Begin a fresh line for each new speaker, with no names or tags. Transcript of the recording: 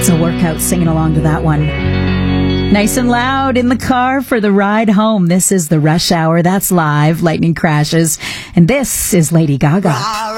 It's a workout singing along to that one. Nice and loud in the car for the ride home. This is the Rush Hour. That's live. Lightning crashes. And this is Lady Gaga.